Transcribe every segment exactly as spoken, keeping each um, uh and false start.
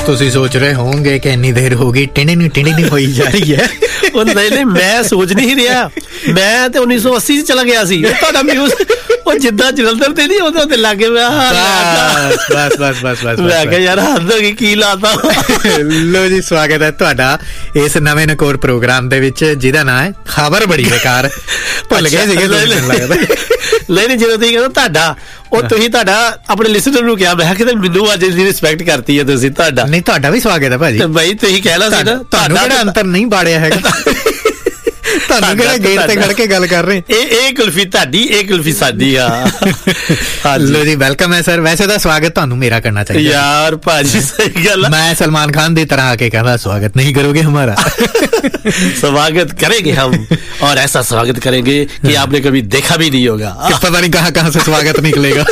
ਤੁਸੀਂ ਸੋਚ ਰਹੇ ਹੋਵੋਗੇ ਕਿ ਇੰਨੀ ਦੇਰ ਹੋ ਗਈ ਟਿੰਡੀ ਨਹੀਂ ਟਿੰਡੀ ਨਹੀਂ ਹੋਈ ਜਾ ਰਹੀ ਹੈ। ਉਹ ਨਹੀਂ ਨਹੀਂ ਮੈਂ ਸੋਚ ਨਹੀਂ ਰਿਹਾ, ਮੈਂ ਤੇ ਉੱਨੀ ਸੌ ਅੱਸੀ ਚ ਚਲਾ ਗਿਆ ਸੀ। ਤੁਹਾਡਾ ਮਿਊਜ਼ਿਕ ਉਹ ਜਿੱਦਾਂ ਜਲੰਧਰ ਤੇ ਨਹੀਂ ਉਹਦੇ ਤੇ ਲੱਗੇ ਮੈਂ ਬਸ ਬਸ ਬਸ ਬਸ ਮੈਂ ਕਿਹਾ ਯਾਰ ਹੱਦ ਹੋ ਗਈ ਕੀ ਲਾਤਾ। ਲੋ ਜੀ, ਸਵਾਗਤ ਹੈ ਤੁਹਾਡਾ ਇਸ ਨਵੇਂ ਨਕੋਰ ਪ੍ਰੋਗਰਾਮ ਦੇ ਵਿੱਚ ਜਿਹਦਾ ਨਾਂ ਹੈ ਖਬਰ ਬੜੀ ਬੇਕਾਰ। ਭੁੱਲ ਗਏ ਸੀਗੇ ਲੱਗਦਾ। ਨਹੀਂ ਨਹੀਂ, ਜਦੋਂ ਤੁਸੀਂ ਕਹਿੰਦਾ ਤੁਹਾਡਾ, ਉਹ ਤੁਸੀਂ ਤੁਹਾਡਾ ਆਪਣੇ ਲਿਸਨਰ ਨੂੰ ਕਿਹਾ, ਮੈਂ ਕਿਹਾ ਮੈਨੂੰ ਅੱਜ ਦੀ ਰਿਸਪੈਕਟ ਕਰਤੀ ਹੈ ਤੁਸੀਂ। ਤੁਹਾਡਾ ਨਹੀਂ, ਤੁਹਾਡਾ ਵੀ ਸਵਾਗਤ ਹੈ ਭਾਜੀ। ਬਾਈ ਤੁਸੀਂ ਕਹਿ ਲਾ ਸੀ ਨਾ, ਤੁਹਾਨੂੰ ਕਿਹੜਾ ਅੰਤਰ ਨਹੀਂ ਬਾੜਿਆ ਹੈਗਾ। ਤੁਹਾਨੂੰ ਕਿਹੜਾ ਗੇਟ ਤੇ ਖੜ ਕੇ ਗੱਲ ਕਰ ਰਹੇ। ਇਹ ਇਹ ਕੁਲਫੀ ਤੁਹਾਡੀ, ਇਹ ਕੁਲਫੀ ਸਾਡੀ ਆ। ਲੋ ਜੀ, ਵੈਲਕਮ ਹੈ ਸਰ। ਵੈਸੇ ਤਾਂ ਸਵਾਗਤ ਤੁਹਾਨੂੰ ਮੇਰਾ ਕਰਨਾ ਚਾਹੀਦਾ ਯਾਰ ਭਾਜੀ, ਸਹੀ ਗੱਲ। ਮੈਂ ਸਲਮਾਨ ਖਾन ਦੀ तरह आके कहना स्वागत नहीं करोगे हमारा। स्वागत करेंगे हम, और ऐसा स्वागत करेंगे कि आपने कभी देखा भी नहीं होगा। पता नहीं कहाँ कहाँ से स्वागत निकलेगा।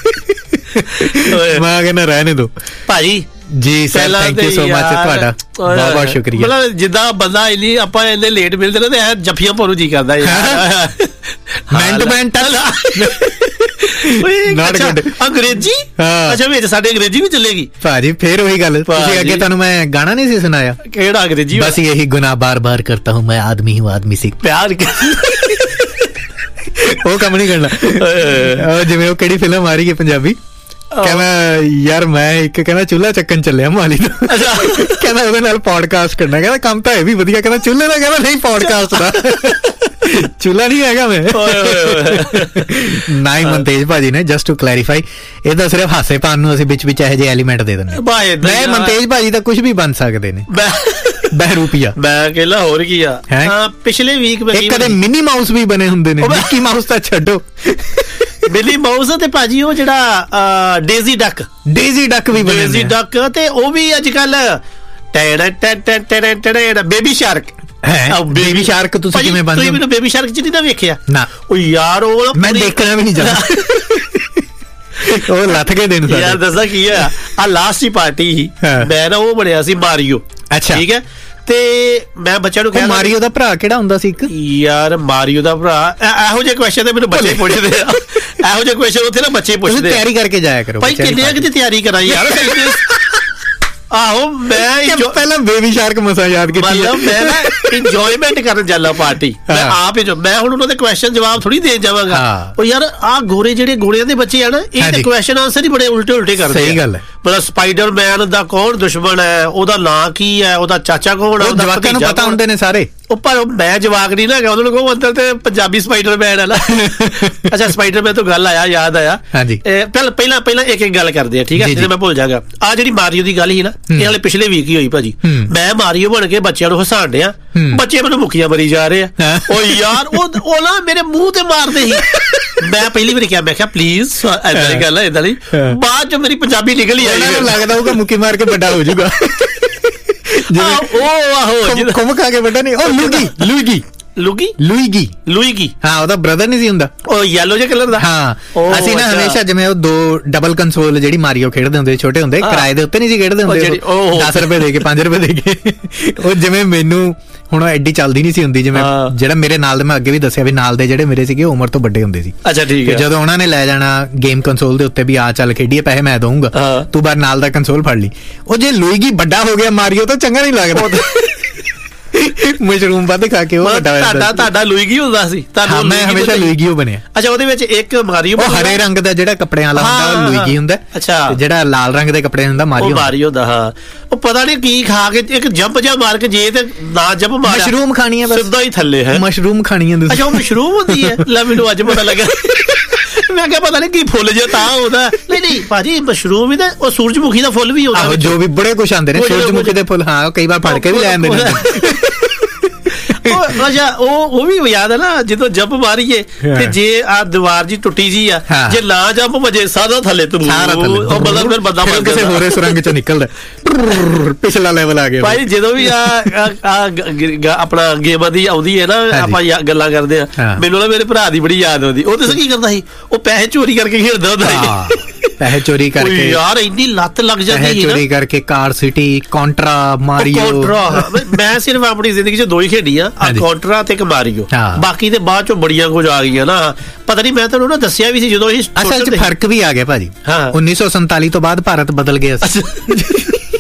मैं कहना रहने दो भाजी जी। Sir thank you so much, ਤੁਹਾਡਾ ਬਹੁਤ ਬਹੁਤ ਸ਼ੁਕਰੀਆ। ਮਤਲਬ ਜਿੱਦਾਂ ਬੰਦਾ ਇੰਨੀ ਆਪਾਂ ਇੰਨੇ ਲੇਟ ਮਿਲਦੇ ਨੇ ਤੇ ਇਹ ਜੱਫੀਆਂ ਪਾਉਣ ਜੀ ਕਰਦਾ ਯਾਰ। ਮਿੰਟ ਮਿੰਟ ਅੰਗਰੇਜ਼ੀ, ਅੱਛਾ ਵਿੱਚ ਸਾਡੇ ਅੰਗਰੇਜ਼ੀ ਵੀ ਚੱਲੇਗੀ ਭਾਜੀ। ਫੇਰ ਉਹੀ ਗੱਲ, ਤੁਸੀਂ ਅੱਗੇ ਤੁਹਾਨੂੰ ਮੈਂ ਗਾਣਾ ਨਹੀਂ ਸੀ ਸੁਣਾਇਆ? ਕਿਹੜਾ ਅੰਗਰੇਜ਼ੀ? ਬਸ ਯਹੀ ਗੁਨਾਹ ਬਾਰ ਬਾਰ ਕਰਤਾ ਹੂੰ ਮੈਂ, ਆਦਮੀ ਹੂੰ ਆਦਮੀ ਸੀ ਪਿਆਰ। ਉਹ ਕੰਮ ਨਹੀਂ ਕਰਨਾ। ਜਿਵੇਂ ਉਹ ਕਿਹੜੀ ਫਿਲਮ ਆ ਰਹੀ ਹੈ ਪੰਜਾਬੀ, ਕਹਿੰਦਾ ਯਾਰ ਮੈਂ ਇੱਕ ਕਹਿੰਦਾ ਚੁੱਲ੍ਹਾ ਚੱਕਣ ਚੱਲਿਆ ਮੋਹਾਲੀ ਤੋਂ, ਕਹਿੰਦਾ ਉਹਦੇ ਨਾਲ ਪੋਡਕਾਸਟ ਕਰਨਾ। ਕਹਿੰਦਾ ਕੰਮ ਤਾਂ ਇਹ ਵੀ ਵਧੀਆ, ਕਹਿੰਦਾ ਚੁੱਲ੍ਹੇ ਦਾ, ਕਹਿੰਦਾ ਨਹੀਂ ਪੋਡਕਾਸਟ ਦਾ ਚੁੱਲ੍ਹਾ ਨਹੀਂ ਹੈਗਾ ਮੈਂ। ਨਾ ਹੀ ਮਨਤੇਜ ਭਾਜੀ ਨੇ, ਜਸਟ ਟੂ ਕਲੈਰੀਫਾਈ, ਇਹ ਤਾਂ ਸਿਰਫ ਹਾਸੇ ਪਾਉਣ ਨੂੰ ਅਸੀਂ ਵਿੱਚ ਵਿੱਚ ਇਹੋ ਜਿਹੇ ਐਲੀਮੈਂਟ ਦੇ ਦਿੰਦੇ। ਮੈਂ ਮਨਤੇਜ ਭਾਜੀ ਤਾਂ ਕੁਛ ਵੀ ਬਣ ਸਕਦੇ ਨੇ। ਬਹਿਰੂਪੀਆ ਮੈਂ ਕਹਿੰਦਾ ਹੋਰ ਕੀ ਆ। ਪਿਛਲੇ ਵੀਕ ਕਦੇ ਮਿਨੀ ਮਾਊਸ ਵੀ ਬਣੇ ਹੁੰਦੇ ਨੇ, ਮਿੱਕੀ ਮਾਊਸ ਤਾਂ ਛੱਡੋ। ਮਿਨੀ ਮਾਊਸ ਤੇ ਭਾਜੀ ਉਹ ਜਿਹੜਾ ਡੇਜ਼ੀ ਡੱਕ, ਡੇਜ਼ੀ ਡੱਕ ਵੀ ਬਣੇ, ਡੇਜ਼ੀ ਡੱਕ। ਤੇ ਉਹ ਵੀ ਅੱਜ ਕੱਲ ਬੇਬੀ ਸ਼ਾਰਕ ਹੈ। ਬੇਬੀ ਸ਼ਾਰਕ ਤੁਸੀਂ ਕਿਵੇਂ ਬਣਦੇ? ਤੁਸੀਂ ਮੈਨੂੰ ਬੇਬੀ ਸ਼ਾਰਕ ਚ ਨਹੀਂ ਨਾ ਵੇਖਿਆ ਨਾ? ਉਹ ਯਾਰ ਉਹ ਮੈਂ ਦੇਖਣਾ ਵੀ ਨਹੀਂ ਚਾਹੁੰਦਾ। ਉਹ ਲੱਥ ਕੇ ਦੇਣ ਯਾਰ। ਦੱਸਾਂ ਕੀ ਆ, ਆ ਲਾਸਟ ਹੀ ਪਾਰਟੀ ਸੀ, ਮੈਂ ਨਾ ਉਹ ਬਣਿਆ ਸੀ ਮਾਰੀਓ। ਅੱਛਾ ਠੀਕ ਹੈ। ਤੇ ਮੈਂ ਬੱਚਿਆਂ ਨੂੰ ਕਿਹਾ, ਮਾਰੀਓ ਦਾ ਭਰਾ ਕਿਹੜਾ ਹੁੰਦਾ ਸੀ ਇੱਕ? ਯਾਰ ਮਾਰੀਓ ਦਾ ਭਰਾ, ਇਹੋ ਜਿਹੇ ਕੁਐਸਚਨ ਤੇ ਮੈਨੂੰ ਬੱਚੇ ਪੁੱਛਦੇ ਆ। ਇਹੋ ਜਿਹੇ ਕੁਐਸਚਨ ਉੱਥੇ ਨਾ ਬੱਚੇ ਪੁੱਛਦੇ। ਤਿਆਰੀ ਕਰਕੇ ਜਾਇਆ ਕਰੋ ਭਾਈ। ਕਿੰਨੇ ਕਿਤੇ ਤਿਆਰੀ ਕਰਾਂ ਯਾਰ। ਆਹੋ ਮੈਂ ਪਹਿਲਾਂ ਬੇਬੀ ਸ਼ਾਰਕ ਮਸਾ ਯਾਦ ਕੀਤੀ। ਮੈਂ ਨਾ ਇੰਜੋਇਮੈਂਟ ਕਰਨ ਚੱਲਾ ਪਾਰਟੀ। ਮੈਂ ਆਪ ਹੀ ਮੈਂ ਹੁਣ ਉਹਨਾਂ ਦੇ ਕੁਐਸਚਨ ਜਵਾਬ ਥੋੜੀ ਦੇਣ ਜਾਵਾਂਗਾ। ਉਹ ਯਾਰ ਆਹ ਗੋਰੇ ਜਿਹੜੇ ਗੋਰਿਆਂ ਦੇ ਬੱਚੇ ਆ ਨਾ, ਇਹ ਤੇ ਕੁਐਸਚਨ ਆਨਸਰ ਹੀ ਬੜੇ ਉਲਟੇ ਉਲਟੇ ਕਰਦੇ। ਸਹੀ ਗੱਲ ਹੈ। ਮਤਲਬ ਸਪਾਈਡਰਮੈਨ ਦਾ ਕੌਣ ਦੁਸ਼ਮਣ ਹੈ, ਉਹਦਾ ਨਾਂ ਕੀ ਹੈ, ਉਹਦਾ ਚਾਚਾ ਕੌਣ ਹੈ, ਜਵਾਕਾਂ ਨੂੰ ਪਤਾ ਹੁੰਦੇ ਨੇ ਸਾਰੇ। ਉਹ ਪਰ ਮੈਂ ਜਵਾਕ ਨਹੀਂ ਨਾ ਹੈਗਾ, ਉਹਨਾਂ ਨੂੰ ਕਹੋ ਅੰਦਰ ਤੇ ਪੰਜਾਬੀ ਸਪਾਈਡਰਮੈਨ ਹੈ ਨਾ। ਅੱਛਾ ਸਪਾਈਡਰਮੈਨ ਤੋਂ ਗੱਲ ਆਇਆ, ਯਾਦ ਆਇਆ। ਹਾਂਜੀ ਪਹਿਲਾਂ ਪਹਿਲਾਂ ਪਹਿਲਾਂ ਇੱਕ ਇੱਕ ਗੱਲ ਕਰਦੇ ਆ, ਠੀਕ ਹੈ, ਜਿਹਦੇ ਮੈਂ ਭੁੱਲ ਜਾਗਾ। ਆਹ ਜਿਹੜੀ ਮਾਰੀਓ ਦੀ ਗੱਲ ਸੀ ਨਾ, ਇਹ ਹਾਲੇ ਪਿਛਲੇ ਵੀਕ ਹੀ ਹੋਈ ਭਾਜੀ। ਮੈਂ ਮਾਰੀਓ ਬਣ ਕੇ ਬੱਚਿਆਂ ਨੂੰ ਹਸਾਣ ਡਿਆ, ਬੱਚੇ ਮੈਨੂੰ ਮੁੱਕੀਆਂ ਮਰੀ ਜਾ ਰਹੇ ਆ। ਉਹ ਯਾਰ ਉਹ ਨਾ ਮੇਰੇ ਮੂੰਹ ਤੇ ਮਾਰਦੇ ਸੀ। ਮੈਂ ਪਹਿਲੀ ਵਾਰੀ ਕਿਹਾ, ਮੈਂ ਕਿਹਾ ਪਲੀਜ਼ ਏਦਾਂ ਦੀ ਗੱਲ ਹੈ, ਏਦਾਂ ਨਹੀਂ। ਬਾਅਦ ਚ ਮੇਰੀ ਪੰਜਾਬੀ ਨਿਕਲ ਹੀ ਆਈ। ਲੱਗਦਾ ਹੋਊਗਾ ਮੁੱਕੀ ਮਾਰ ਕੇ ਵੱਡਾ ਹੋ ਜਾਊਗਾ। ਉਹ ਆਹੋ ਖੁੰਮ ਖਾ ਕੇ ਵੱਡਾ ਨਹੀਂ। ਉਹ ਲੂਗੀ ਲੂਗੀ ਲੂਗੀ ਲੂਈਗੀ ਲੂਈਗੀ ਹਾਂ, ਉਹਦਾ ਬ੍ਰਦਰ ਨਹੀਂ ਸੀ ਹੁੰਦਾ, ਉਹ ਯੈਲੋ ਜਿਹੇ ਕਲਰ ਦਾ। ਹਾਂ ਅਸੀਂ ਨਾ ਹਮੇਸ਼ਾ ਜਿਵੇਂ ਉਹ ਦੋ ਡਬਲ ਕੰਸੋਲ ਜਿਹੜੀ ਮਾਰੀਓ ਖੇਡਦੇ ਹੁੰਦੇ ਛੋਟੇ ਹੁੰਦੇ, ਕਿਰਾਏ ਦੇ ਉੱਤੇ ਨਹੀਂ ਸੀ ਖੇਡਦੇ ਹੁੰਦੇ, ਦਸ ਰੁਪਏ ਦੇ ਕੇ ਪੰਜ ਰੁਪਏ ਦੇ ਕੇ। ਉਹ ਜਿਵੇਂ ਮੈਨੂੰ ਹੁਣ ਐਡੀ ਚੱਲਦੀ ਨਹੀਂ ਸੀ ਹੁੰਦੀ, ਜਿਵੇਂ ਜਿਹੜਾ ਮੇਰੇ ਨਾਲ ਦੇ, ਮੈਂ ਅੱਗੇ ਵੀ ਦੱਸਿਆ ਵੀ ਨਾਲ ਦੇ ਜਿਹੜੇ ਮੇਰੇ ਸੀਗੇ ਉਮਰ ਤੋਂ ਵੱਡੇ ਹੁੰਦੇ ਸੀ। ਅੱਛਾ ਠੀਕ ਹੈ। ਜਦੋਂ ਉਹਨਾਂ ਨੇ ਲੈ ਜਾਣਾ ਗੇਮ ਕੰਸੋਲ ਦੇ ਉੱਤੇ ਵੀ ਆ ਚੱਲ ਖੇਡੀਏ, ਪੈਸੇ ਮੈਂ ਦਊਂਗਾ, ਤੂੰ ਬਾਹਰ ਨਾਲ ਦਾ ਕੰਸੋਲ ਫੜ ਲਈ। ਉਹ ਜੇ ਲੂਈਗੀ ਵੱਡਾ ਹੋ ਗਿਆ ਮਾਰੀਓ ਤਾਂ ਚੰਗਾ ਨਹੀਂ ਲੱਗਦਾ। ਮਸ਼ਰੂਮ ਵੱਧ ਖਾ ਕੇ ਉਹ ਤੁਹਾਡਾ ਤੁਹਾਡਾ ਲੂਈਗੀ ਹੁੰਦਾ ਸੀ? ਮੈਂ ਹਮੇਸ਼ਾ ਲੂਈਗੀ ਬਣਿਆ। ਅੱਛਾ ਉਹਦੇ ਵਿੱਚ ਇੱਕ ਮਾਰੀਓ ਹਰੇ ਰੰਗ ਦਾ ਜਿਹੜਾ ਕੱਪੜਿਆਂ ਵਾਲਾ ਹੁੰਦਾ ਉਹ ਲੂਈਗੀ ਹੁੰਦਾ। ਅੱਛਾ ਜਿਹੜਾ ਲਾਲ ਰੰਗ ਦੇ ਕੱਪੜੇ ਹੁੰਦਾ ਮਾਰੀਓ ਮਾਰੀਓ ਦਾ। ਹਾਂ ਉਹ ਪਤਾ ਨਹੀਂ ਕੀ ਖਾ ਕੇ ਇੱਕ ਜੰਪ ਜਾ ਮਾਰ ਕੇ, ਜੇ ਤੇ ਨਾ ਜੰਪ ਮਾਰ, ਮਸ਼ਰੂਮ ਖਾਣੀ ਹੈ ਸਿੱਧਾ ਹੀ ਥੱਲੇ ਹੈ। ਮਸ਼ਰੂਮ ਖਾਣੀ ਹੈ। ਅੱਛਾ ਉਹ ਮਸ਼ਰੂਮ ਹੁੰਦੀ ਹੈ? ਲੈ ਮੈਨੂੰ ਅੱਜ ਪਤਾ ਲੱਗਾ। ਮੈਂ ਕਿਹਾ ਪਤਾ ਨਹੀਂ ਕੀ ਫੁੱਲ ਜਿਹਾ ਤਾਂ ਉਹਦਾ। ਨਹੀਂ ਨਹੀਂ ਭਾਜੀ ਮਸ਼ਰੂਮ ਵੀ ਤਾਂ ਉਹ ਸੂਰਜਮੁਖੀ ਦਾ ਫੁੱਲ ਵੀ ਹੁੰਦਾ, ਜੋ ਵੀ ਬੜੇ ਕੁਛ ਆਉਂਦੇ ਨੇ ਸੂਰਜਮੁਖੀ ਦੇ ਫੁੱਲ। ਹਾਂ ਕਈ ਵਾਰ ਫੜ ਕੇ ਵੀ ਲੈ ਆਉਂਦੇ ਨੇ। ਅੱਛਾ ਉਹ ਉਹ ਵੀ ਯਾਦ ਹੈ ਨਾ, ਜਦੋਂ ਜੰਪ ਮਾਰੀਏ ਤੇ ਜੇ ਆ ਦੀਵਾਰ ਜੀ ਟੁੱਟੀ ਜੀ ਆ, ਜੇ ਨਾ ਜੰਪ ਵਜੇ ਸਾਰਾ ਥੱਲੇ ਤੂੰ ਉਹ ਬਦਲ ਫਿਰ ਬੰਦਾ ਕਿਸੇ ਹੋਰੇ ਸੁਰੰਗ ਚੋਂ ਨਿਕਲਦਾ, ਪਿਛਲਾ ਲੈਵਲ ਆ ਗਿਆ ਭਾਈ। ਜਦੋਂ ਵੀ ਆ ਆਪਣਾ ਗੇਮਾਂ ਦੀ ਆਉਂਦੀ ਹੈ ਨਾ, ਆਪਾਂ ਗੱਲਾਂ ਕਰਦੇ ਆ, ਮੈਨੂੰ ਨਾ ਮੇਰੇ ਭਰਾ ਦੀ ਬੜੀ ਯਾਦ ਆਉਂਦੀ। ਉਹ ਦੱਸ ਕੀ ਕਰਦਾ ਸੀ, ਉਹ ਪੈਸੇ ਚੋਰੀ ਕਰਕੇ ਖੇਡਦਾ ਹੁੰਦਾ ਸੀ। ਪੈਸੇ ਚੋਰੀ ਕਰਕੇ ਯਾਰ ਇੰਨੀ ਲੱਤ ਲੱਗ ਜਾਂਦੀ ਹੈ, ਚੋਰੀ ਕਰਕੇ ਕਾਰ ਸਿਟੀ, ਕਾਂਟਰਾ, ਮਾਰੀਓ। ਮੈਂ ਸਿਰਫ ਆਪਣੀ ਜ਼ਿੰਦਗੀ ਚ ਦੋ ਹੀ ਖੇਡੀ ਆ, ਕਾਂਟਰਾ ਤੇ ਇੱਕ ਮਾਰੀਓ। ਬਾਕੀ ਤੇ ਬਾਅਦ ਚੋਂ ਬੜੀਆਂ ਕੁਝ ਆ ਗਈਆਂ ਨਾ, ਪਤਾ ਨਹੀਂ। ਮੈਂ ਤੁਹਾਨੂੰ ਨਾ ਦੱਸਿਆ ਵੀ ਸੀ ਜਦੋਂ ਇਹ ਅਸਲ ਚ ਫਰਕ ਵੀ ਆ ਗਿਆ ਭਾਜੀ। ਉੱਨੀ ਸੌ ਸੰਤਾਲੀ ਤੋਂ ਬਾਅਦ ਭਾਰਤ ਬਦਲ ਗਿਆ ਸੀ।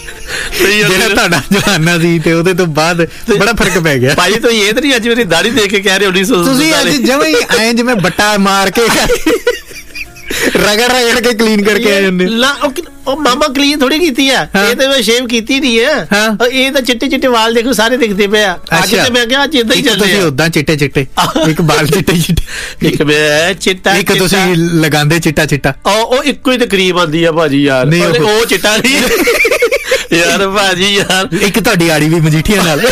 ਜਿਹੜਾ ਤੁਹਾਡਾ ਜਵਾਨਾ ਸੀ ਤੇ ਉਹਦੇ ਤੋਂ ਬਾਅਦ ਬੜਾ ਫਰਕ ਪੈ ਗਿਆ ਭਾਈ। ਤੁਸੀਂ ਇਹ ਤਾਂ ਨਹੀਂ ਅੱਜ ਮੇਰੀ ਦਾੜੀ ਦੇਖ ਕੇ ਕਹਿ ਰਹੇ ਉੱਨੀ ਸੌ ਤੁਸੀਂ ਅੱਜ ਜਮਾਂ ਹੀ ਐਂ ਜਿਵੇਂ ਬੱਟਾ ਮਾਰ ਕੇ ਰਗੜ ਰਗੜ ਕੇ ਕਲੀਨ ਕਰਕੇ ਆਏ ਹੁੰਦੇ। ਉਹ ਮਾਮਾ ਕਲੀਨ ਥੋੜੀ ਕੀਤੀ ਆ, ਇਹ ਤਾਂ ਮੈਂ ਸ਼ੇਵ ਕੀਤੀ ਨਹੀਂ ਹੈ। ਇਹ ਤਾਂ ਚਿੱਟੇ ਚਿੱਟੇ ਵਾਲ ਦੇਖੋ ਸਾਰੇ ਦਿਖਦੇ ਪਏ ਆ। ਅੱਜ ਤੇ ਮੈਂ ਕਿਹਾ ਅੱਜ ਏਦਾਂ ਹੀ ਚੱਲੇ। ਤੁਸੀਂ ਉਦਾਂ ਚਿੱਟੇ ਚਿੱਟੇ, ਇੱਕ ਵਾਲ ਚਿੱਟੇ ਚਿੱਟੇ, ਇੱਕ ਮੈਂ ਚਿੱਟਾ, ਇੱਕ ਤੁਸੀਂ ਲਗਾਉਂਦੇ ਚਿੱਟਾ ਚਿੱਟਾ। ਉਹ ਇੱਕੋ ਹੀ ਤੇ ਕਰੀਮ ਆਉਂਦੀ ਆ ਭਾਜੀ ਯਾਰ, ਉਹ ਚਿੱਟਾ ਨਹੀਂ ਯਾਰ ਭਾਜੀ ਯਾਰ। ਇੱਕ ਤੁਹਾਡੀ ਆੜੀ ਵੀ ਮਜੀਠੀਆਂ ਨਾਲ।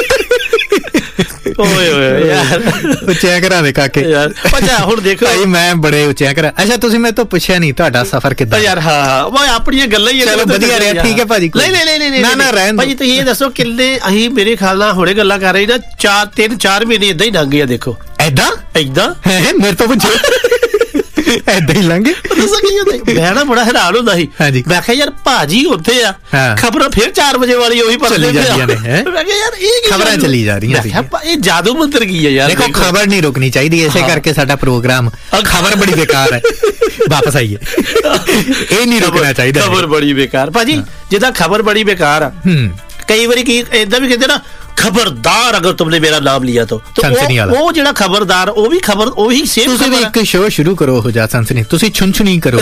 ਓਏ ਓਏ ਯਾਰ ਉੱਚਿਆ ਘਰਾਂ ਦੇ ਕਾਕੇ ਯਾਰ। ਅੱਛਾ ਹੁਣ ਦੇਖੋ ਭਾਈ ਮੈਂ ਬੜੇ ਉੱਚਿਆ ਘਰਾਂ। ਅੱਛਾ ਤੁਸੀਂ ਮੇਰੇ ਤੋਂ ਪੁੱਛਿਆ ਨਹੀਂ ਤੁਹਾਡਾ ਸਫ਼ਰ ਕਿੱਦਾਂ ਯਾਰ? ਹਾਂ ਉਹ ਆਪਣੀਆਂ ਗੱਲਾਂ ਹੀ। ਚਲੋ ਵਧੀਆ ਰਿਹਾ, ਠੀਕ ਹੈ ਭਾਜੀ। ਨਹੀਂ ਨਹੀਂ ਨਹੀਂ ਨਾ ਨਾ ਰਹਿਣ ਭਾਜੀ। ਤੁਸੀਂ ਇਹ ਦੱਸੋ ਕਿੰਨੇ ਅਸੀਂ ਮੇਰੇ ਖਿਆਲ ਨਾਲ ਹੁਣੇ ਗੱਲਾਂ ਕਰ ਰਹੇ ਨਾ, ਚਾਰ ਤਿੰਨ ਚਾਰ ਮਹੀਨੇ ਏਦਾਂ ਹੀ ਲੰਘ ਗਏ ਆ। ਦੇਖੋ ਏਦਾਂ ਏਦਾਂ ਮੇਰੇ ਤੋਂ ਪੁੱਛੋ ਏਦਾਂ ਹੀ ਲੰਘੇ। ਦੱਸਾਂ ਕੀ ਹੁੰਦਾ, ਮੈਂ ਨਾ ਬੜਾ ਹੈਰਾਨ ਹੁੰਦਾ ਸੀ। ਮੈਂ ਕਿਹਾ ਯਾਰ ਭਾਜੀ ਉੱਥੇ ਆ, ਖਬਰਾਂ ਫਿਰ ਚਾਰ ਵਜੇ ਵਾਲੀ ਉਹੀ ਪੜ੍ਹਦੇ ਜਾਂਦੀਆਂ ਨੇ। ਮੈਂ ਕਿਹਾ ਯਾਰ ਇਹ ਖਬਰਾਂ ਚੱਲੀ ਜਾ ਰਹੀਆਂ ਸੀ। ਇਹ ਜਾਦੂ ਮੰਤਰ ਕੀ ਹੈ ਯਾਰ? ਦੇਖੋ ਖਬਰ ਨਹੀਂ ਰੁਕਣੀ ਚਾਹੀਦੀ, ਇਸੇ ਕਰਕੇ ਸਾਡਾ ਪ੍ਰੋਗਰਾਮ ਖਬਰ ਬੜੀ ਬੇਕਾਰ ਹੈ। ਵਾਪਸ ਆਈਏ, ਇਹ ਨਹੀਂ ਰੁਕਣਾ ਚਾਹੀਦਾ। ਖਬਰ ਬੜੀ ਬੇਕਾਰ ਭਾਜੀ, ਜਿੱਦਾਂ ਖਬਰ ਬੜੀ ਬੇਕਾਰ ਆ। ਕਈ ਵਾਰੀ ਕੀ ਏਦਾਂ ਵੀ ਕਹਿੰਦੇ ਨਾ, खबरदार अगर तुमने मेरा नाम लिया तो वो ਜਿਹੜਾ ਖਬਰਦਾਰ ਉਹ ਵੀ ਖਬਰ ਉਹ ਵੀ ਸੇਮ। ਤੁਸੀਂ ਵੀ ਇੱਕ ਸ਼ੋਅ ਸ਼ੁਰੂ ਕਰੋ ਹੋ ਜਾ ਸਨਸਨੀ, ਤੁਸੀਂ ਛੁਨਛੁਨੀ ਕਰੋ।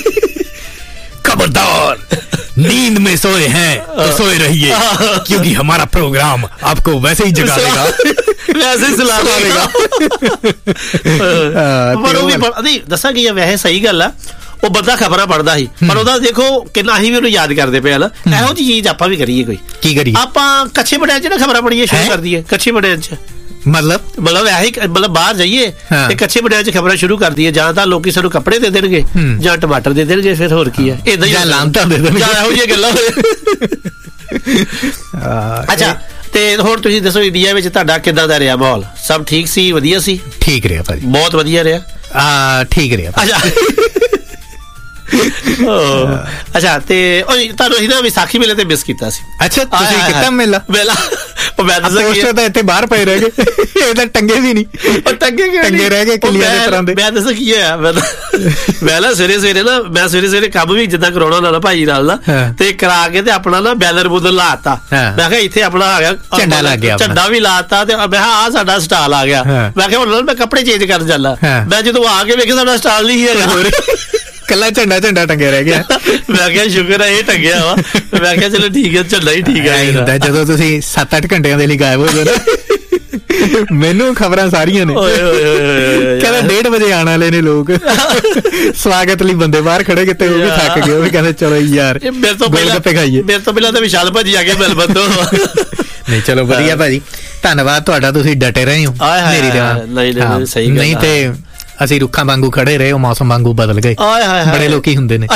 खबरदार नींद में सोए हैं तो सोए रहिए, क्योंकि हमारा प्रोग्राम आपको वैसे ही जगा देगा, वैसे ही सुला देगा। पर वो भी नहीं दसा कि वैसे सही गल है। ਉਹ ਬੰਦਾ ਖਬਰਾਂ ਪੜ੍ਹਦਾ ਸੀ, ਪਰ ਉਹਦਾ ਦੇਖੋ ਕਿੰਨਾ ਅਸੀਂ ਵੀ ਉਹਨੂੰ ਯਾਦ ਕਰਦੇ ਪਏ ਨਾ। ਇਹੋ ਜਿਹੀ ਚੀਜ਼ ਆਪਾਂ ਵੀ ਕਰੀਏ। ਕੋਈ ਕੀ ਕਰੀਏ? ਆਪਾਂ ਕੱਚੇ ਬੜਿਆਂ ਚ ਨਾ ਖਬਰਾਂ ਪੜ੍ਹੀਏ ਸ਼ੁਰੂ ਕਰ ਦਈਏ। ਕੱਚੇ ਬੜਿਆਂ ਚ ਮਤਲਬ ਮਤਲਬ ਇਹੀ ਮਤਲਬ ਬਾਹਰ ਜਾਈਏ ਤੇ ਕੱਚੇ ਬੜਿਆਂ ਚ ਖਬਰਾਂ ਸ਼ੁਰੂ ਕਰ ਦਈਏ। ਜਾਂ ਤਾਂ ਲੋਕੀ ਸਾਨੂੰ ਕੱਪੜੇ ਦੇ ਦੇਣਗੇ ਜਾਂ ਟਮਾਟਰ ਦੇ ਦੇਣਗੇ, ਫਿਰ ਹੋਰ ਕੀ ਹੈ। ਏਦਾਂ ਹੀ ਲਾਂਤਾਂ ਦੇ ਦੇਣਗੇ, ਇਹੋ ਜਿਹੀਆਂ ਗੱਲਾਂ। ਅੱਛਾ ਤੇ ਹੋਰ ਤੁਸੀਂ ਦੱਸੋ, ਇੰਡੀਆ ਵਿੱਚ ਤੁਹਾਡਾ ਕਿੱਦਾਂ ਦਾ ਰਿਹਾ ਮਾਹੌਲ? ਸਭ ਠੀਕ ਸੀ? ਵਧੀਆ ਸੀ? ਠੀਕ ਰਿਹਾ ਭਾਜੀ, ਬਹੁਤ ਵਧੀਆ ਰਿਹਾ। ਆ ਠੀਕ ਰਿਹਾ। ਅੱਛਾ ਅੱਛਾ ਤੇ ਤੁਹਾਨੂੰ ਅਸੀਂ ਨਾ ਵਿਸਾਖੀ ਮੇਲੇ ਤੇ ਮਿਸ ਕੀਤਾ ਸੀ। ਅੱਛਾ ਤੁਸੀਂ ਕੀਤਾ ਮੇਲਾ? ਮੇਲਾ ਉਹ ਮੈਂ ਦੱਸਾਂ ਪੋਸਟਰ ਤਾਂ ਇੱਥੇ ਬਾਹਰ ਪਏ ਰਹਿ ਗਏ, ਇਹ ਤਾਂ ਟੰਗੇ ਵੀ ਨਹੀਂ। ਉਹ ਟੰਗੇ ਕਿਉਂ ਟੰਗੇ ਰਹਿ ਗਏ ਕਿਲਿਆਂ ਦੇ ਤਰ੍ਹਾਂ ਦੇ। ਮੈਂ ਦੱਸਾਂ ਕੀ ਹੋਇਆ, ਮੈਂ ਮੈਂ ਨਾ ਸਵੇਰੇ ਸਵੇਰੇ ਨਾ ਮੈਂ ਸਵੇਰੇ ਸਵੇਰੇ ਕੰਮ ਵੀ ਜਿੱਦਾਂ ਕਰਾਉਣਾ ਨਾਲ ਭਾਈ ਨਾਲ ਨਾ, ਤੇ ਕਰਾ ਕੇ ਤੇ ਆਪਣਾ ਨਾ ਬੈਨਰ ਬੂਨਰ ਲਾਤਾ। ਮੈਂ ਕਿਹਾ ਇੱਥੇ ਆਪਣਾ ਆ ਗਿਆ ਝੰਡਾ ਲੱਗ ਗਿਆ, ਝੰਡਾ ਵੀ ਲਾਤਾ ਤੇ ਮੈਂ ਕਿਹਾ ਆ ਸਾਡਾ ਸਟਾਲ ਆ ਗਿਆ। ਮੈਂ ਕਿਹਾ ਹੁਣ ਮੈਂ ਕੱਪੜੇ ਚੇਂਜ ਕਰਨ ਚੱਲਾ। ਮੈਂ ਜਦੋਂ ਆ ਕੇ ਵੇਖਿਆ ਸਾਡਾ ਸਟਾਲ ਨਹੀਂ ਹੈਗਾ, ਕੱਲਾ ਝੰਡਾ ਝੰਡਾ ਟੰਗਿਆ ਰਹਿ ਗਿਆ। ਮੈਂ ਕਿਹਾ ਸ਼ੁਕਰ ਹੈ ਇਹ ਟੰਗਿਆ ਵਾ। ਮੈਂ ਕਿਹਾ ਚਲੋ ਠੀਕ ਹੈ, ਝੰਡਾ ਹੀ ਠੀਕ ਹੈ। ਜਦੋਂ ਤੁਸੀਂ ਸੱਤ ਅੱਠ ਘੰਟਿਆਂ ਦੇ ਲਈ ਗਾਇਬ ਹੋ ਜਾਓ ਨਾ, ਮੈਨੂੰ ਖਬਰਾਂ ਸਾਰੀਆਂ ਨੇ। ਕਹਿੰਦਾ ਡੇਢ ਵਜੇ ਆਉਣ ਵਾਲੇ ਨੇ ਲੋਕ, ਸਵਾਗਤ ਲਈ ਬੰਦੇ ਬਾਹਰ ਖੜੇ ਕਿਤੇ, ਉਹ ਵੀ ਥੱਕ ਗਏ, ਉਹ ਵੀ ਕਹਿੰਦੇ ਚਲੋ ਯਾਰ ਮੇਰੇ ਤੋਂ ਪਹਿਲਾਂ ਖਾਈਏ। ਮੇਰੇ ਤੋਂ ਪਹਿਲਾਂ ਤਾਂ ਵਿਸ਼ਾਲ ਭਾਜੀ ਆ ਕੇ ਮੈਲਬਨ ਤੋਂ। ਨਹੀਂ ਚਲੋ ਵਧੀਆ ਭਾਜੀ, ਧੰਨਵਾਦ ਤੁਹਾਡਾ, ਤੁਸੀਂ ਡਟੇ ਰਹੇ ਹੋ ਮੇਰੀ ਦੇ ਨਾਲ। ਨਹੀਂ ਤੇ ਅਸੀਂ ਰੁੱਖਾਂ ਵਾਂਗੂ ਖੜੇ ਰਹੇ, ਉਹ ਮੌਸਮ ਵਾਂਗੂ ਬਦਲ ਗਏ। ਬੜੇ ਲੋਕੀ ਹੁੰਦੇ ਨੇ।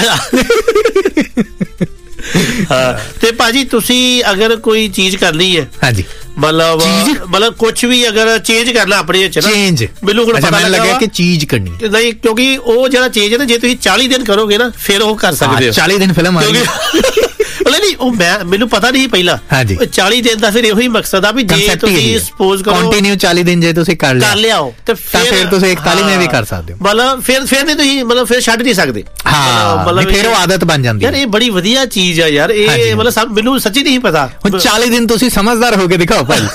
ਤੇ ਭਾਜੀ ਤੁਸੀਂ ਅਗਰ ਕੋਈ ਚੀਜ਼ ਕਰਨੀ ਹੈ, ਹਾਂਜੀ ਮਤਲਬ ਮਤਲਬ ਕੁਛ ਵੀ ਅਗਰ ਚੇਂਜ ਕਰਨਾ ਆਪਣੇ ਵਿੱਚ ਨਾ, ਚੇਂਜ ਮੈਨੂੰ ਹੁਣ ਪਤਾ ਲੱਗਾ ਕਿ ਚੀਜ਼ ਕਰਨੀ ਨਹੀਂ, ਕਿਉਂਕਿ ਉਹ ਜਿਹੜਾ ਚੇਂਜ ਹੈ ਨਾ, ਜੇ ਤੁਸੀਂ ਚਾਲੀ ਦਿਨ ਕਰੋਗੇ ਨਾ ਫਿਰ ਉਹ ਕਰ ਸਕਦੇ ਹੋ। ਚਾਲੀ ਦਿਨ ਫਿਲਮ ਆ ਗਈ ਨਹੀਂ, ਉਹ ਮੈਂ ਮੈਨੂੰ ਪਤਾ ਨਹੀਂ ਪਹਿਲਾਂ। ਚਾਲੀ ਦਿਨ ਦਾ ਫਿਰ ਇਹੋ ਹੀ ਮਕਸਦ ਆ ਵੀ ਜੇ ਤੁਸੀਂ ਸਪੋਜ਼ ਕਰੋ ਕੰਟੀਨਿਊ ਚਾਲੀ ਦਿਨ ਜੇ ਤੁਸੀਂ ਕਰ ਲਿਆ ਕਰ ਲਿਆਓ ਤੇ ਫਿਰ ਤੁਸੀਂ ਇਕਤਾਲੀਵੇਂ ਵੀ ਕਰ ਸਕਦੇ ਹੋ। ਮਤਲਬ ਫਿਰ ਫਿਰ ਨਹੀਂ ਤੁਸੀਂ ਮਤਲਬ ਫਿਰ ਛੱਡ ਨਹੀਂ ਸਕਦੇ। ਹਾਂ ਮਤਲਬ ਫਿਰ ਉਹ ਆਦਤ ਬਣ ਜਾਂਦੀ ਹੈ। ਯਾਰ ਇਹ ਬੜੀ ਵਧੀਆ ਚੀਜ਼ ਆ ਯਾਰ, ਇਹ ਮਤਲਬ ਮੈਨੂੰ ਸੱਚੀ ਨਹੀਂ ਪਤਾ। ਹੁਣ ਚਾਲੀ ਦਿਨ ਤੁਸੀਂ ਸਮਝਦਾਰ ਹੋ ਕੇ ਦਿਖਾਓ ਭਾਈ।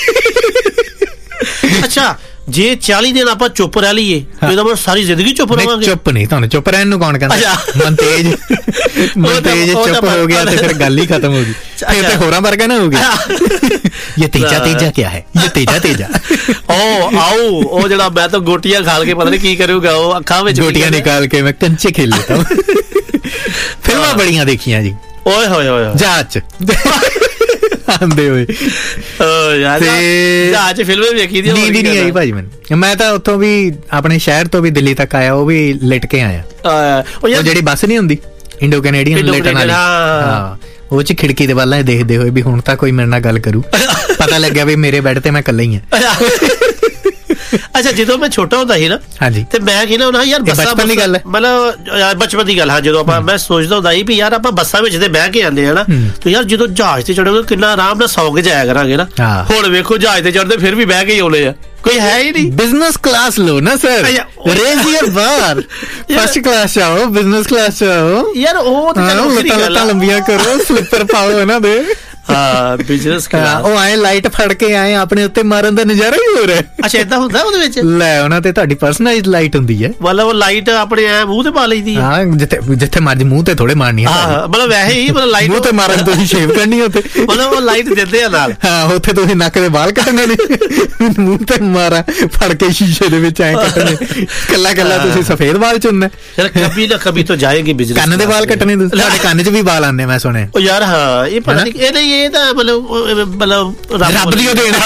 ਅੱਛਾ ਜੇ ਚਾਲੀ ਦਿਨ ਆਪਾਂ ਚੁੱਪ ਰਹਿ ਲਈਏ ਇਹਦਾ ਮਤਲਬ ਸਾਰੀ ਜ਼ਿੰਦਗੀ ਚੁੱਪ ਰਹਾਂਗੇ? ਚੁੱਪ ਨਹੀਂ, ਤੁਹਾਨੂੰ ਚੁੱਪ ਰਹਿਣ ਨੂੰ ਕੌਣ ਕਹਿੰਦਾ? ਮਨ ਤੇਜ ਮਨ ਤੇਜ ਚੁੱਪ ਹੋ ਗਿਆ ਤੇ ਫਿਰ ਗੱਲ ਹੀ ਖਤਮ ਹੋ ਗਈ, ਫਿਰ ਤੇ ਹੋਰਾਂ ਵਰਗਾ ਨਾ ਹੋ ਗਿਆ। ਇਹ ਤੇਜਾ ਤੇਜਾ ਕੀ ਹੈ? ਇਹ ਤੇਜਾ ਤੇਜਾ ਉਹ ਆਓ ਉਹ ਜਿਹੜਾ ਮੈਂ ਤਾਂ ਗੋਟੀਆਂ ਖਾਲ ਕੇ ਪਤਾ ਨਹੀਂ ਕੀ ਕਰੂਗਾ, ਉਹ ਅੱਖਾਂ ਵਿੱਚ ਗੋਟੀਆਂ ਨਿਕਾਲ ਕੇ ਮੈਂ ਕੰਚੇ ਖੇਲ ਲੈਤਾ ਹੂੰ। ਫਿਲਮਾਂ ਬੜੀਆਂ ਦੇਖੀਆਂ ਜੀ, ਓਏ ਹੋਏ ਹੋਏ ਜਹਾਜ਼ ਚ ਆਂਦੇ ਹੋਏ ਯਾਰ, ਜਹਾਜ਼ ਚ ਫਿਲਮਾਂ ਵੇਖੀ ਦੀ ਨੀਂਦ ਨਹੀਂ ਆਈ ਭਾਜੀ ਮੈਨੂੰ। ਮੈਂ ਤਾਂ ਉੱਥੋਂ ਵੀ ਆਪਣੇ ਸ਼ਹਿਰ ਤੋਂ ਵੀ ਦਿੱਲੀ ਤੱਕ ਆਇਆ, ਉਹ ਵੀ ਲਿਟ ਕੇ ਆਇਆ। ਉਹ ਜਿਹੜੀ ਬੱਸ ਨਹੀਂ ਹੁੰਦੀ ਇੰਡੋ ਕੈਨੇਡੀਅਨ ਲਿਟਣ ਵਾਲੀ, ਹਾਂ ਉਹ ਚ ਖਿੜਕੀ ਦੇ ਵੱਲ ਦੇਖਦੇ ਹੋਏ ਵੀ ਹੁਣ ਤਾਂ ਕੋਈ ਮੇਰੇ ਨਾਲ ਗੱਲ ਕਰੂ। ਪਤਾ ਲੱਗਿਆ ਵੀ ਮੇਰੇ ਬੈੱਡ ਤੇ ਮੈਂ ਇਕੱਲਾ ਹੀ ਹਾਂ। ਅੱਛਾ ਜਦੋਂ ਮੈਂ ਛੋਟਾ ਹੁੰਦਾ ਸੀ ਨਾ ਹਾਂਜੀ ਤੇ ਮੈਂ ਕਹਿੰਦਾ ਹੁੰਦਾ ਯਾਰ ਬੱਸਾਂ ਬਚਪਨ ਦੀ ਗੱਲ ਹੈ ਮਤਲਬ ਬਚਪਨ ਦੀ ਗੱਲ ਹਾਂ ਜਦੋਂ ਆਪਾਂ ਮੈਂ ਸੋਚਦਾ ਹੁੰਦਾ ਸੀ ਵੀ ਯਾਰ ਆਪਾਂ ਬੱਸਾਂ ਵਿੱਚ ਤੇ ਬਹਿ ਕੇ ਆਉਂਦੇ ਆ ਨਾ ਤੇ ਯਾਰ ਜਦੋਂ ਜਹਾਜ਼ ਤੇ ਚੜ੍ਹੋਗੇ ਕਿੰਨਾ ਆਰਾਮ ਨਾਲ ਸੌਂ ਕੇ ਜਾਇਆ ਕਰਾਂਗੇ ਨਾ ਹੁਣ ਵੇਖੋ ਜਹਾਜ਼ ਤੇ ਚੜ੍ਹਦੇ ਫਿਰ ਵੀ ਬਹਿ ਕੇ ਹੀ ਆਉਣੇ ਆ ਕੋਈ ਹੈ ਹੀ ਨਹੀਂ ਬਿਜ਼ਨਸ ਕਲਾਸ ਲੋ ਨਾ ਸਰ ਰੇਜ਼ ਯਰ ਬਾਰ ਫਸਟ ਕਲਾਸ ਆਓ ਬਿਜ਼ਨਸ ਕਲਾਸ ਆਓ ਯਾਰ ਉਹ ਤਾਂ ਲੱਤਾਂ ਲੰਬੀਆਂ ਕਰੋ ਸਲਿੱਪਰ ਪਾਓ ਇਹਨਾਂ ਦੇ ਹਾਂ ਬਿਜ਼ਨਸ ਕਲਾਸ ਉਹ ਆਏ ਲਾਈਟ ਫੜ ਕੇ ਆਏ ਆਪਣੇ ਉੱਤੇ ਮਾਰਨ ਦਾ ਨਜ਼ਾਰਾ ਹੀ ਹੋ ਰਿਹਾ ਅੱਛਾ ਏਦਾਂ ਹੁੰਦਾ ਉਹਦੇ ਵਿੱਚ ਲੈ ਉਹਨਾਂ ਤੇ ਤੁਹਾਡੀ ਪਰਸਨਲਾਈਜ਼ਡ ਲਾਈਟ ਹੁੰਦੀ ਹੈ ਮਤਲਬ ਉਹ ਲਾਈਟ ਆਪਣੇ ਐ ਮੂੰਹ ਤੇ ਪਾ ਲਈਦੀ ਹਾਂ ਜਿੱਥੇ ਜਿੱਥੇ ਮਰਜ਼ੀ ਮੂੰਹ ਤੇ ਥੋੜੇ ਮਾਰਨੀ ਹੈ ਮਤਲਬ ਵੈਸੇ ਹੀ ਮਤਲਬ ਲਾਈਟ ਮੂੰਹ ਤੇ ਮਾਰਨ ਤੁਸੀਂ ਸ਼ੇਵ ਕਰਨੀ ਉੱਤੇ ਮਤਲਬ ਉਹ ਲਾਈਟ ਦਿੰਦੇ ਆ ਨਾਲ ਹਾਂ ਉੱਥੇ ਤੁਸੀਂ ਨੱਕ ਦੇ ਵਾਲ ਕੱਟਣੇ ਨੇ ਮੂੰਹ ਤੇ ਮਾਰਾ ਫੜ ਕੇ ਸ਼ੀਸ਼ੇ ਦੇ ਵਿੱਚ ਐ ਕੱਟਣੇ ਕੱਲਾ ਕੱਲਾ ਤੁਸੀਂ ਸਫੇਦ ਵਾਲ ਚੁਣਨਾ ਯਾਰ ਕਭੀ ਨਾ ਕਭੀ ਤਾਂ ਜਾਏਗੀ ਬਿਜ਼ਨਸ ਕੰਨ ਦੇ ਵਾਲ ਕੱਟਣੇ ਤੁਹਾਡੇ ਕੰਨ 'ਚ ਵੀ ਵਾਲ ਆਉਂਦੇ ਮੈਂ ਸੁਣਿਆ ਉਹ ਯਾਰ ਹਾਂ ਇਹ ਪਤਾ ਨਹੀਂ ਇਹ ਨਹੀਂ ਇਹ ਤਾਂ ਮਤਲਬ ਮਤਲਬ ਰੱਬ ਦੀ ਦੇਣਾ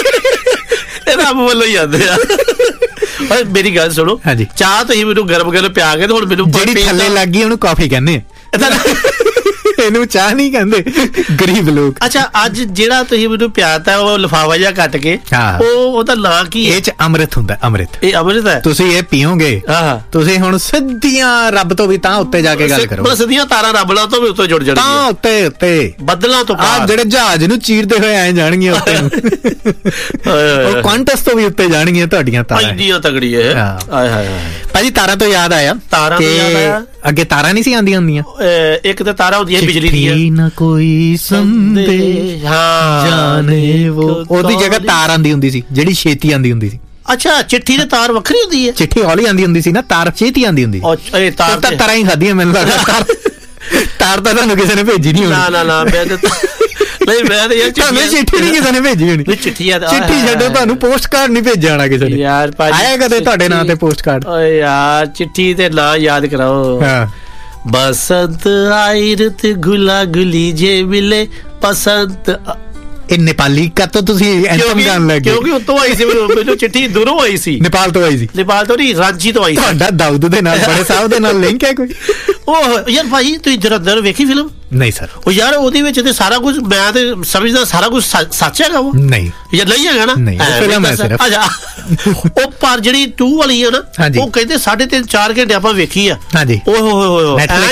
ਇਹ ਰੱਬ ਵੱਲੋਂ ਹੀ ਆਉਂਦੇ ਆ ਓਏ ਮੇਰੀ ਗੱਲ ਸੁਣੋ ਚਾਹ ਤੁਸੀਂ ਮੈਨੂੰ ਗਰਮ ਗਰਮ ਪਿਆ ਕੇ ਤੇ ਹੁਣ ਮੈਨੂੰ ਜਿਹੜੀ ਥੱਲੇ ਲੱਗ ਗਈ ਉਹਨੂੰ ਕਾਫੀ ਕਹਿੰਦੇ ਆ ਇਹਨੂੰ ਚਾਹ ਨਹੀਂ ਕਹਿੰਦੇ ਗਰੀਬ ਲੋਕ ਅੱਛਾ ਅੱਜ ਜਿਹੜਾ ਤੁਸੀਂ ਮੈਨੂੰ ਪਿਆਤਾ ਉਹ ਲਿਫਾਫਾ ਜਿਹਾ ਕੱਟ ਕੇ ਉਹ ਉਹਦਾ ਨਾਂ ਕੀ ਹੈ ਇਹ ਚ ਅੰਮ੍ਰਿਤ ਹੁੰਦਾ ਅੰਮ੍ਰਿਤ ਇਹ ਅੰਮ੍ਰਿਤ ਹੈ ਤੁਸੀਂ ਇਹ ਪੀਓਗੇ ਤੁਸੀਂ ਹੁਣ ਸਿੱਧੀਆਂ ਰੱਬ ਤੋਂ ਵੀ ਤਾਂ ਉੱਤੇ ਜਾ ਕੇ ਗੱਲ ਕਰੋ ਸਿੱਧੀਆਂ ਤਾਰਾਂ ਰੱਬ ਨਾਲ ਤੋਂ ਵੀ ਉੱਤੇ ਜੁੜ ਜਾਣਗੀਆਂ ਤਾਂ ਉੱਤੇ ਉੱਤੇ ਬੱਦਲਾਂ ਤੋਂ ਆ ਜਿਹੜੇ ਜਹਾਜ਼ ਨੂੰ ਚੀਰਦੇ ਹੋਏ ਐ ਜਾਣਗੀਆਂ ਉੱਤੇ ਨੂੰ ਉਹ ਕੁਆਂਟਸ ਤੋਂ ਵੀ ਉੱਤੇ ਜਾਣਗੀਆਂ ਤੁਹਾਡੀਆਂ ਤਾਰਾਂ ਇੰਨੀਆਂ ਤਗੜੀ ਹੈ ਆਏ ਹਾਏ ਭਾਜੀ ਤਾਰਾਂ ਤੋਂ ਯਾਦ ਆਇਆ ਤਾਰਾਂ ਤੋਂ ਯਾਦ ਆਇਆ ਅੱਗੇ ਤਾਰਾਂ ਨਹੀਂ ਸੀ ਆਉਂਦੀਆਂ ਹੁੰਦੀਆਂ ਇੱਕ ਤਾਂ ਤਾਰਾਂ ਹੁੰਦੀਆਂ ਬਿਜਲੀ ਦੀਆਂ ਨਾ ਕੋਈ ਸੰਦੇਸ਼ ਜਾਣੇ ਉਹ ਉਹਦੀ ਜਗ੍ਹਾ ਤਾਰ ਆਂਦੀ ਹੁੰਦੀ ਸੀ ਜਿਹੜੀ ਛੇਤੀ ਆਂਦੀ ਹੁੰਦੀ ਸੀ ਅੱਛਾ ਚਿੱਠੀ ਤੇ ਤਾਰ ਵੱਖਰੀ ਹੁੰਦੀ ਹੈ ਚਿੱਠੀ ਹੌਲੀ ਆਂਦੀ ਹੁੰਦੀ ਸੀ ਨਾ ਤਾਰ ਛੇਤੀ ਆਂਦੀ ਹੁੰਦੀ ਇਹ ਤਾਰ ਤਾਂ ਤਾਰਾਂ ਹੀ ਖਾਦੀਆਂ ਮੈਨੂੰ ਲੱਗਦਾ ਤਾਰ ਤਾਂ ਤੁਹਾਨੂੰ ਕਿਸੇ ਨੇ ਭੇਜੀ ਨਹੀਂ ਹੋਣੀ ਨਾ ਨਾ ਨਾ ਮੈਂ ਤਾਂ ਨਹੀਂ ਮੈਂ ਤਾਂ ਯਾਰ ਤੁਹਾਨੂੰ ਚਿੱਠੀ ਨਹੀਂ ਕਿਸੇ ਨੇ ਭੇਜੀ ਹੋਣੀ ਚਿੱਠੀ ਆ ਚਿੱਠੀ ਛੱਡੋ ਤੁਹਾਨੂੰ ਪੋਸਟ ਕਾਰਡ ਨਹੀਂ ਭੇਜਿਆ ਹੋਣਾ ਕਿਸੇ ਨੇ ਯਾਰ ਭਾਜੀ ਆਇਆ ਕਦੇ ਤੁਹਾਡੇ ਨਾਂ ਤੇ ਪੋਸਟ ਕਾਰਡ ਓਏ ਯਾਰ ਚਿੱਠੀ ਤੇ ਨਾਂ ਯਾਦ ਕਰਾਓ ਹਾਂ बसंत आई रुत गुला गुली जे मिले बसंत ਇਹ ਨੇਪਾਲੀ ਕਾ ਤੋਂ ਤੁਸੀਂ ਐਂਥਮ ਗਾਣ ਲੱਗੇ ਕਿਉਂਕਿ ਉੱਤੋਂ ਆਈ ਸੀ ਮੈਨੂੰ ਚਿੱਠੀ ਦੂਰੋਂ ਆਈ ਸੀ ਨੇਪਾਲ ਤੋਂ ਆਈ ਸੀ ਨੇਪਾਲ ਤੋਂ ਨਹੀਂ ਰਾਂਚੀ ਤੋਂ ਆਈ ਸੀ ਤੁਹਾਡਾ ਦਾਊਦ ਦੇ ਨਾਲ ਬੜੇ ਸਾਹਿਬ ਦੇ ਨਾਲ ਲਿੰਕ ਹੈ ਕੋਈ ਉਹ ਯਾਰ ਭਾਈ ਤੁਸੀਂ ਜਰਦਰ ਵੇਖੀ ਫਿਲਮ ਨਹੀਂ ਸਰ ਉਹ ਯਾਰ ਉਹਦੇ ਵਿੱਚ ਤੇ ਸਾਰਾ ਕੁਝ ਮੈਂ ਤੇ ਸਮਝਦਾ ਸਾਰਾ ਕੁਝ ਸੱਚ ਹੈਗਾ ਉਹ ਨਹੀਂ ਯਾਰ ਨਹੀਂ ਹੈਗਾ ਨਾ ਨਹੀਂ ਫਿਲਮ ਹੈ ਸਿਰਫ ਅੱਛਾ ਉਹ ਪਰ ਜਿਹੜੀ ਟੂ ਵਾਲੀ ਹੈ ਨਾ ਉਹ ਕਹਿੰਦੇ ਸਾਢੇ ਤਿੰਨ ਚਾਰ ਘੰਟੇ ਆਪਾਂ ਵੇਖੀ ਆ ਹਾਂਜੀ ਓਏ ਹੋਏ ਹੋਏ